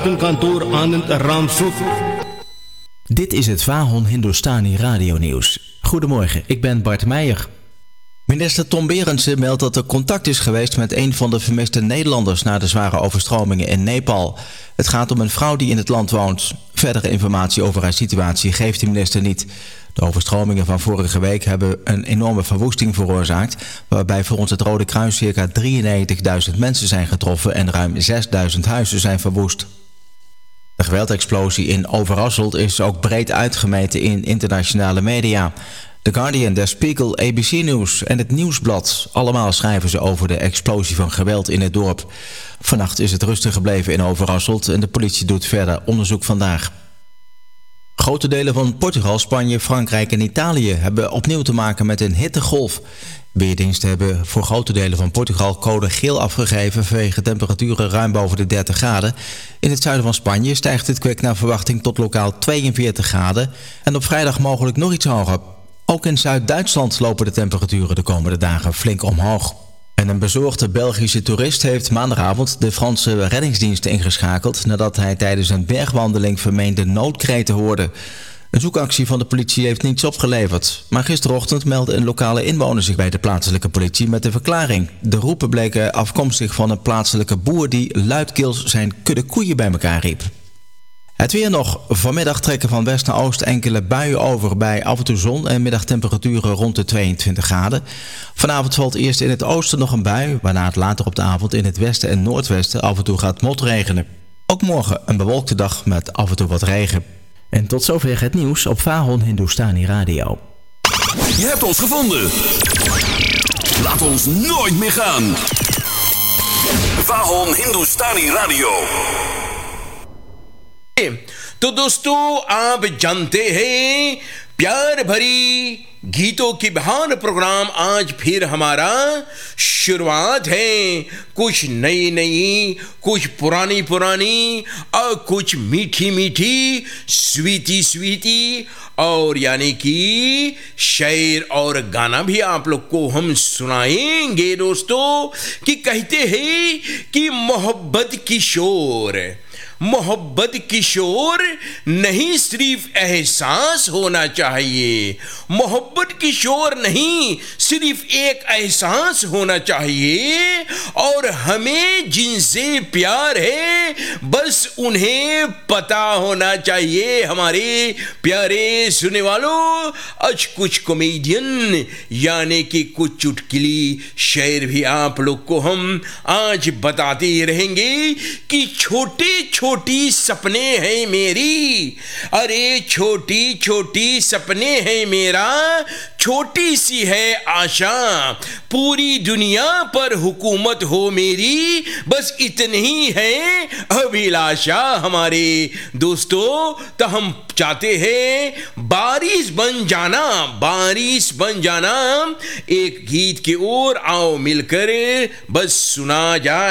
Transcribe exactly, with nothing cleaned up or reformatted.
Kun kantoor Anand Ramsuk. Dit is het Vahon Hindustani Radio Nieuws. Goedemorgen, ik ben Bart Meijer. Minister Tom Berendsen meldt dat er contact is geweest met een van de vermiste Nederlanders na de zware overstromingen in Nepal. Het gaat om een vrouw die in het land woont. Verdere informatie over haar situatie geeft de minister niet. De overstromingen van vorige week hebben een enorme verwoesting veroorzaakt, waarbij volgens het Rode Kruis circa drieënnegentigduizend mensen zijn getroffen en ruim zesduizend huizen zijn verwoest. De geweldexplosie in Overasselt is ook breed uitgemeten in internationale media. The Guardian, Der Spiegel, A B C News en het Nieuwsblad. Allemaal schrijven ze over de explosie van geweld in het dorp. Vannacht is het rustig gebleven in Overasselt en de politie doet verder onderzoek vandaag. Grote delen van Portugal, Spanje, Frankrijk en Italië hebben opnieuw te maken met een hittegolf. Weerdiensten hebben voor grote delen van Portugal code geel afgegeven vanwege temperaturen ruim boven de dertig graden. In het zuiden van Spanje stijgt het kwik naar verwachting tot lokaal tweeënveertig graden en op vrijdag mogelijk nog iets hoger. Ook in Zuid-Duitsland lopen de temperaturen de komende dagen flink omhoog. En een bezorgde Belgische toerist heeft maandagavond de Franse reddingsdiensten ingeschakeld nadat hij tijdens een bergwandeling vermeende noodkreten hoorde. Een zoekactie van de politie heeft niets opgeleverd. Maar gisterochtend meldde een lokale inwoner zich bij de plaatselijke politie met een verklaring. De roepen bleken afkomstig van een plaatselijke boer die luidkeels zijn kudde koeien bij elkaar riep. Het weer nog. Vanmiddag trekken van west naar oost enkele buien over bij af en toe zon en middagtemperaturen rond de tweeëntwintig graden. Vanavond valt eerst in het oosten nog een bui, waarna het later op de avond in het westen en noordwesten af en toe gaat motregenen. Ook morgen een bewolkte dag met af en toe wat regen. En tot zover het nieuws op Vahon Hindustani Radio. Je hebt ons gevonden. Laat ons nooit meer gaan. Vahon Hindustani Radio. तो दोस्तों आप जानते हैं प्यार भरी गीतों की बहार प्रोग्राम आज फिर हमारा शुरुआत है कुछ नई नई कुछ पुरानी पुरानी और कुछ मीठी मीठी स्वीटी स्वीटी और यानी कि शेर और गाना भी आप लोग को हम सुनाएंगे दोस्तों कि कहते हैं कि मोहब्बत की शोर मोहब्बत की शोर नहीं सिर्फ एहसास होना चाहिए मोहब्बत की शोर नहीं सिर्फ एक एहसास होना चाहिए और हमें जिनसे प्यार है बस उन्हें पता होना चाहिए हमारे प्यारे सुनने वालों आज कुछ कॉमेडियन यानी कि कुछ चुटकुली शेर भी आप लोग को हम आज बताते रहेंगे कि छोटे छोटी सपने हैं मेरी अरे छोटी छोटी सपने हैं मेरा छोटी सी है आशा पूरी दुनिया पर हुकूमत हो मेरी बस इतनी ही है अभिलाषा हमारे दोस्तों तो हम चाहते हैं बारिश बन जाना बारिश बन जाना एक गीत की ओर आओ मिलकर बस सुना जा